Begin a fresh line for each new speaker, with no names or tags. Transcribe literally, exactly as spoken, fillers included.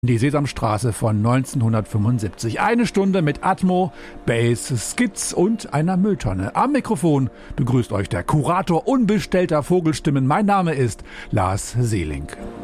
Die Sesamstraße von neunzehnhundertfünfundsiebzig. Eine Stunde mit Atmo, Bass, Skits und einer Mülltonne. Am Mikrofon begrüßt euch der Kurator unbestellter Vogelstimmen. Mein Name ist Lars Seeling.